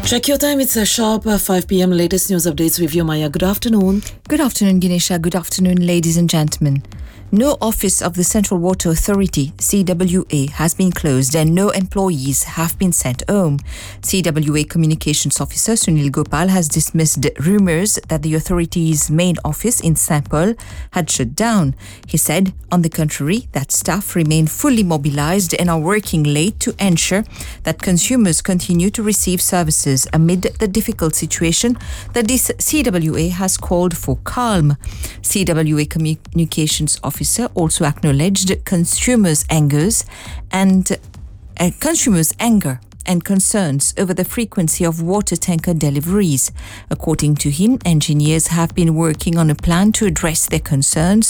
Check your time. It's a sharp 5 p.m. Latest news updates with you, Maya. Good afternoon. Good afternoon, Ganesha. Good afternoon, ladies and gentlemen. No office of the Central Water Authority, CWA, has been closed and no employees have been sent home. CWA Communications Officer Sunil Gopal has dismissed rumours that the authority's main office in St. Paul had shut down. He said, on the contrary, that staff remain fully mobilised and are working late to ensure that consumers continue to receive services amid the difficult situation that this CWA has called for calm. CWA Communications Officer also acknowledged consumers' anger and concerns over the frequency of water tanker deliveries. According to him, engineers have been working on a plan to address their concerns